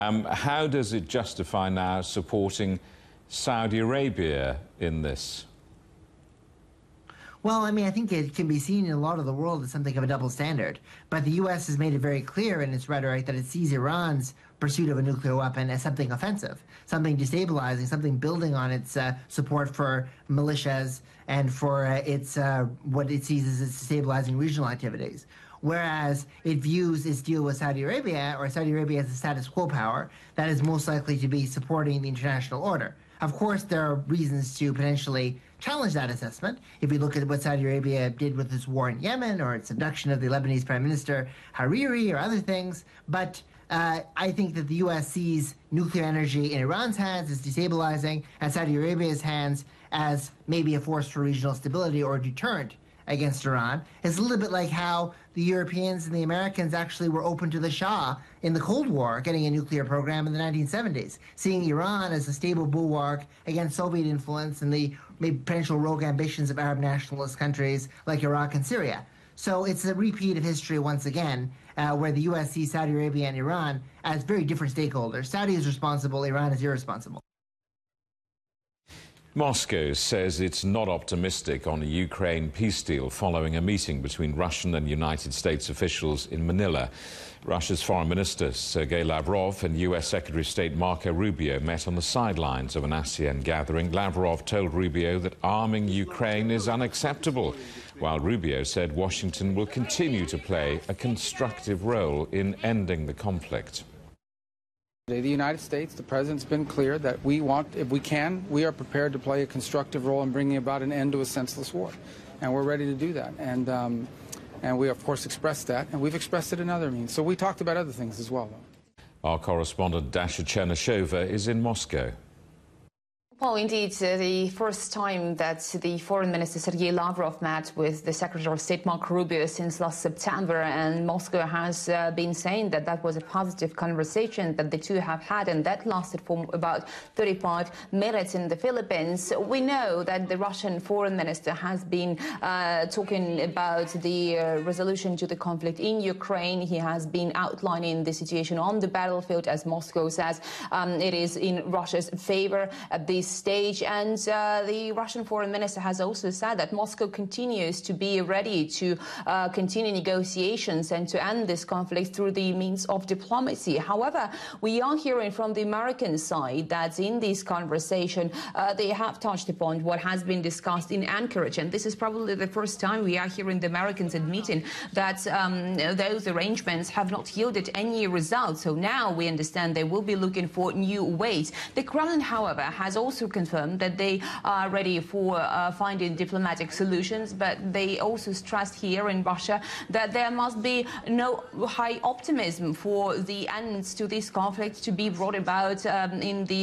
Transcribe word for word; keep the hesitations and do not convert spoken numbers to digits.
Um, how does it justify now supporting Saudi Arabia in this? Well, I mean, I think it can be seen in a lot of the world as something of a double standard. But the U S has made it very clear in its rhetoric that it sees Iran's pursuit of a nuclear weapon as something offensive, something destabilizing, something building on its uh, support for militias and for uh, its uh, what it sees as its destabilizing regional activities. Whereas it views its deal with Saudi Arabia, or Saudi Arabia as a status quo power, that is most likely to be supporting the international order. Of course, there are reasons to potentially challenge that assessment. If you look at what Saudi Arabia did with its war in Yemen, or its abduction of the Lebanese Prime Minister Hariri, or other things, but uh, I think that the U S sees nuclear energy in Iran's hands as destabilizing, and Saudi Arabia's hands as maybe a force for regional stability or a deterrent against Iran. It's a little bit like how the Europeans and the Americans actually were open to the Shah in the Cold War getting a nuclear program in the nineteen seventies, seeing Iran as a stable bulwark against Soviet influence and the maybe potential rogue ambitions of Arab nationalist countries like Iraq and Syria. So it's a repeat of history once again, uh, where the U S sees Saudi Arabia and Iran as very different stakeholders. Saudi is responsible, Iran is irresponsible. Moscow says it's not optimistic on a Ukraine peace deal following a meeting between Russian and United States officials in Manila. Russia's Foreign Minister Sergei Lavrov and U S Secretary of State Marco Rubio met on the sidelines of an ASEAN gathering. Lavrov told Rubio that arming Ukraine is unacceptable, while Rubio said Washington will continue to play a constructive role in ending the conflict. The United States, the President's been clear that we want, if we can, we are prepared to play a constructive role in bringing about an end to a senseless war. And we're ready to do that. And, um, and we, of course, expressed that, and we've expressed it in other means. So we talked about other things as well, though. Our correspondent Dasha Chernyshova is in Moscow. Well, indeed, uh, the first time that the Foreign Minister Sergei Lavrov met with the Secretary of State Marco Rubio since last September, and Moscow has uh, been saying that that was a positive conversation that the two have had, and that lasted for about thirty-five minutes in the Philippines. We know that the Russian Foreign Minister has been uh, talking about the uh, resolution to the conflict in Ukraine. He has been outlining the situation on the battlefield, as Moscow says um, it is in Russia's favor at this stage, and uh, the Russian Foreign Minister has also said that Moscow continues to be ready to uh, continue negotiations and to end this conflict through the means of diplomacy. However, we are hearing from the American side that in this conversation uh, they have touched upon what has been discussed in Anchorage, and this is probably the first time we are hearing the Americans admitting that um, those arrangements have not yielded any results. So now we understand they will be looking for new ways. The Kremlin, however, has also confirmed that they are ready for uh, finding diplomatic solutions, but they also stressed here in Russia that there must be no high optimism for the ends to this conflict to be brought about um, in the